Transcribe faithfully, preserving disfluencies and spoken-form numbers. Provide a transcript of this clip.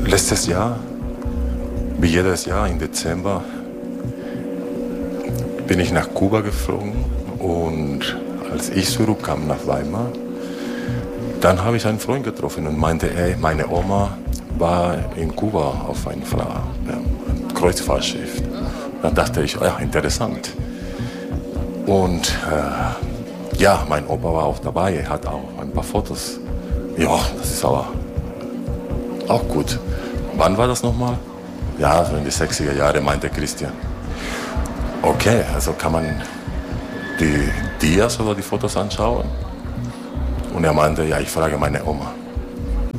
Letztes Jahr, wie jedes Jahr im Dezember, bin ich nach Kuba geflogen und als ich zurückkam nach Weimar, dann habe ich einen Freund getroffen und meinte, ey, meine Oma war in Kuba auf einem ja, Kreuzfahrtschiff. Dann dachte ich, ja, interessant. Und äh, ja, mein Opa war auch dabei, er hat auch ein paar Fotos. Ja, das ist aber auch gut. Wann war das nochmal? Ja, so in die sechziger Jahre, meinte Christian. Okay, also kann man die Dias oder die Fotos anschauen? Und er meinte, ja, ich frage meine Oma.